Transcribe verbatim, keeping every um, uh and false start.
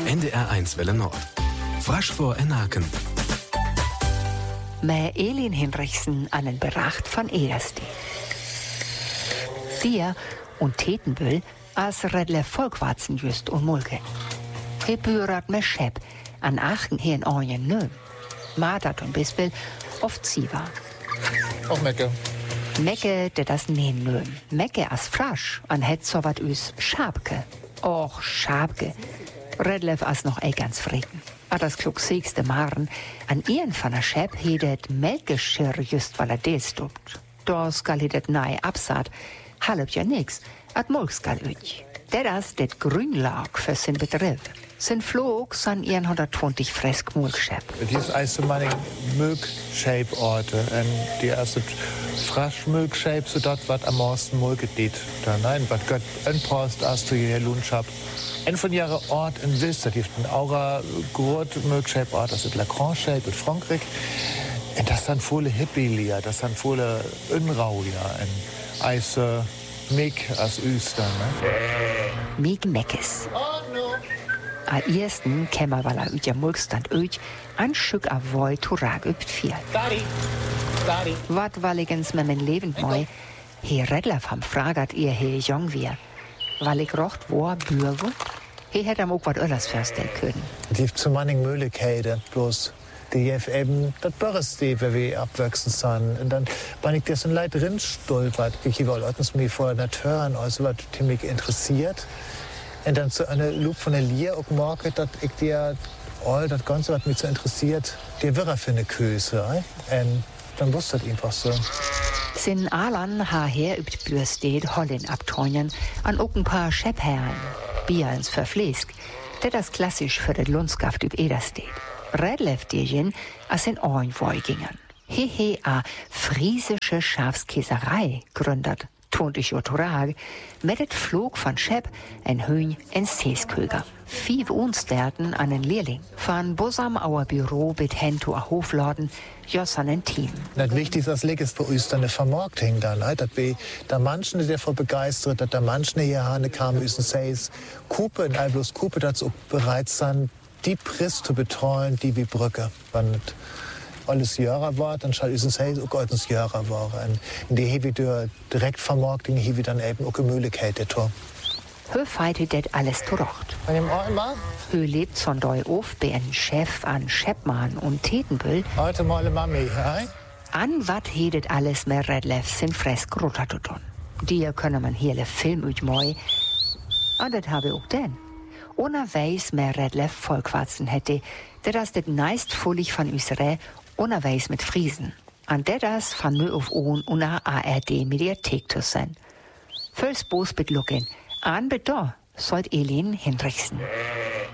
N D R eins Welle Nord. Frasch vor Enaken. Med Elin Hinrichsen an den Beracht von Edersted. Dir und Tetenbüll als redle Volkwarzen just und Mulke. He bürat me Schep an Aachen hier in Orjen nö. Madat und Bispel oft sie war. Auch Mecke. Mecke, de das nähen nö. Mecke as Frasch an het so wat üs Schabke. Och, Schabke. Redlev as noch ei ganz frieden. A das klugsigste Maren an ihren von der Schep hedet Melkgeschirr just weil er deelstupt. Da skal hedet nei absat. Halb ja nix. At Mulk skal üch. Der das det Grünlag für sin Betrieb. Sin flog san ihren hundertzwanzig fresk Mulkschep. Dies ist meine Milkshape-Orte. Und die erste frisch Milkshape, so dort wat am meisten Mulk geht. Da nein, wat Gott entpost, als du hier Lundschaft. Ein von ihrer Ort in Wils, da gibt ein Aura Gurt Milkshape Ort, das ist La Grand Shape in Frankreich. Und das sind viele Hippie-Lieder, das sind viele Unrau-Lieder. Und als äh, Mick als Öster, ne? Mick Meckes. A ersten kämmer weil er üt ja Mulkstand üt, ein Stück a Woi Turag übt viel. Daddy, Daddy. Wat walligens mit mein Lebend moi, he Redler vom fragert ihr he jong wir. Weil ich rocht wo Bürwe, he hätt am auch wat öllers vorstellen können. Es gibt zu manchen Möglichkeiten, bloß die jetzt eben das Börreste, wie wir abwachsen sind. Und dann bin ich das in Leid drin stolpert. Ich habe leutens mich vor der Hören, also was mich interessiert. Und dann zu einer Loop von der Lier auch merke, dass ich dir all das Ganze, was mich so interessiert, dir wirre für eine Köse. Eh? Und dann wusste das einfach so. Sin Alan ha her übt Bürstedt Hollen abtonjen an auch ein paar Schepherren, Bierens verflesk, der das klassisch für den Lundskaft üb Edersted. Redlev dirjen as in Ornwoi gingen. Hehe a friesische Schafskäserei gründet, tont ich Otorag, mit et Flug von Schep, ein Höhn, ein Seesköger. Fief Unsterten an den Lehrling, von Bosam auer Büro bit Hento a Hofladen, jos an ein Team. Das Wichtigste ist, dass für uns eine Vermarktung dann, dass wir da manchen, die davon begeistert, dass da manchen hier Hane kamen, müssen Seis, Kupe, und all bloß Kupe dazu bereit sind, die Preis zu betreuen, die wie Brücke. Wenn alles Jahre war, dann soll es auch alles Jahre war. Und die haben wir direkt Vermarktung, haben wir dann eben auch eine Möglichkeit dazu. Hö feitet det alles zurecht. Bei dem einmal? Hö lebt son doi auf bei en Chef an Schepmann und Tetenbüll. Heute mal Mami, hä? An wat hedet alles mehr Redlev sin fresk rotatutun. Die können man hier le Film üt moi. Und das habe ich auch denn. Ohne weiß mehr Redlev Volkwarzen hätte, der das det neist fullig von Üsere, ohne weiß mit Friesen. An der das von nö auf ohn una A R D Mediathek zu sein. Völls Bos mit Lucken. An bet da, sollt Elin Hinrichsen.